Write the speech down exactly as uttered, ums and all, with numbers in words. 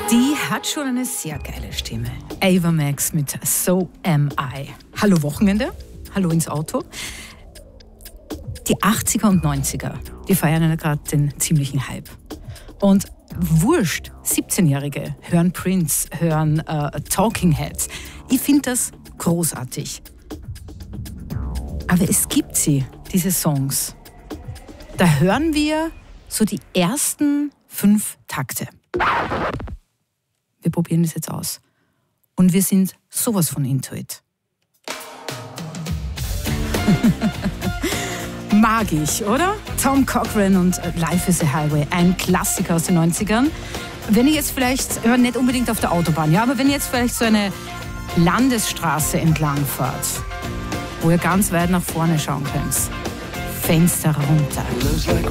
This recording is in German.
Die hat schon eine sehr geile Stimme. Ava Max mit So Am I. Hallo Wochenende, hallo ins Auto. Die achtziger und neunziger, die feiern ja gerade den ziemlichen Hype. Und wurscht, siebzehnjährige hören Prince, hören äh, Talking Heads. Ich finde das großartig. Aber es gibt sie, diese Songs. Da hören wir so die ersten fünf Takte. Wir probieren das jetzt aus. Und wir sind sowas von into it. Mag ich, oder? Tom Cochrane und Life is a Highway, ein Klassiker aus den neunzigern. Wenn ihr jetzt vielleicht, nicht unbedingt auf der Autobahn, ja, aber wenn ihr jetzt vielleicht so eine Landesstraße entlang fahrt, wo ihr ganz weit nach vorne schauen könnt, Fenster runter.